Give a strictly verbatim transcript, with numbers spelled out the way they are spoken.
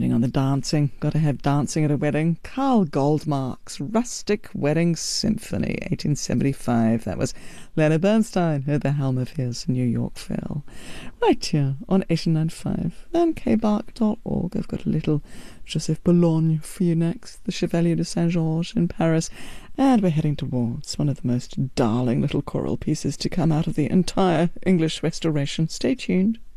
Concentrating on the dancing. Got to have dancing at a wedding. Carl Goldmark's Rustic Wedding Symphony, eighteen seventy-five. That was Leonard Bernstein at the helm of his New York Phil. Right here on eighty-nine point five and k bark dot org. I've got a little Joseph Boulogne for you next. The Chevalier de Saint-Georges in Paris. And we're heading towards one of the most darling little choral pieces to come out of the entire English Restoration. Stay tuned.